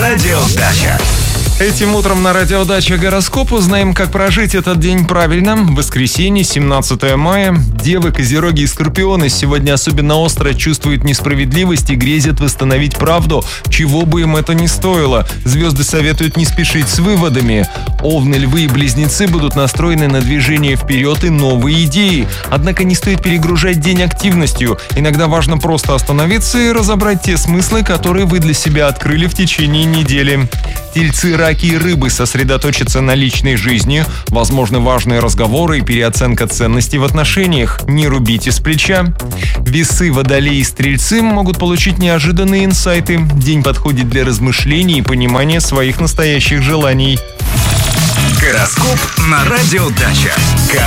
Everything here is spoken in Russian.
Радио Дача. Этим утром на Радио Дача гороскоп узнаем, как прожить этот день правильно. Воскресенье, 17 мая. Девы, Козероги и Скорпионы сегодня особенно остро чувствуют несправедливость и грезят восстановить правду, чего бы им это ни стоило. Звезды советуют не спешить с выводами. Овны, Львы и Близнецы будут настроены на движение вперед и новые идеи. Однако не стоит перегружать день активностью. Иногда важно просто остановиться и разобрать те смыслы, которые вы для себя открыли в течение недели. Тельцы, Раки и Рыбы сосредоточатся на личной жизни. Возможны важные разговоры и переоценка ценностей в отношениях. Не рубите с плеча. Весы, Водолеи и Стрельцы могут получить неожиданные инсайты. День подходит для размышлений и понимания своих настоящих желаний. Гороскоп на Радио Дача.